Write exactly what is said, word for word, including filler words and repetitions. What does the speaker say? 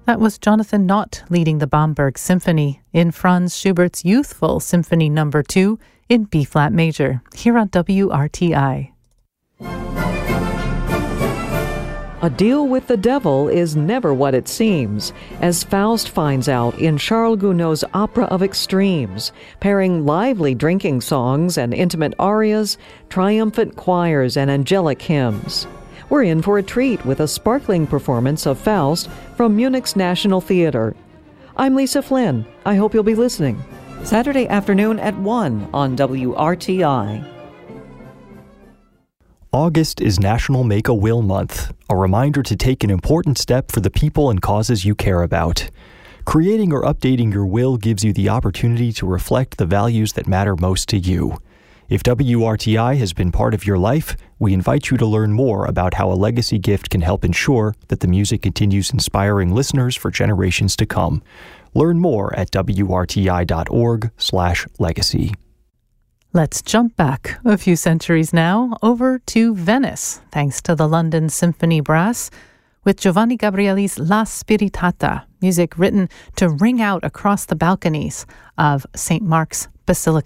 That was Jonathan Nott leading the Bamberg Symphony in Franz Schubert's youthful Symphony Number two in B-flat major, here on W R T I. A deal with the devil is never what it seems, as Faust finds out in Charles Gounod's Opera of Extremes, pairing lively drinking songs and intimate arias, triumphant choirs, and angelic hymns. We're in for a treat with a sparkling performance of Faust from Munich's National Theatre. I'm Lisa Flynn. I hope you'll be listening. Saturday afternoon at one on W R T I. August is National Make a Will Month, a reminder to take an important step for the people and causes you care about. Creating or updating your will gives you the opportunity to reflect the values that matter most to you. If W R T I has been part of your life, we invite you to learn more about how a legacy gift can help ensure that the music continues inspiring listeners for generations to come. Learn more at W R T I dot org slash legacy. Let's jump back a few centuries now over to Venice, thanks to the London Symphony Brass, with Giovanni Gabrieli's La Spiritata, music written to ring out across the balconies of Saint Mark's Basilica.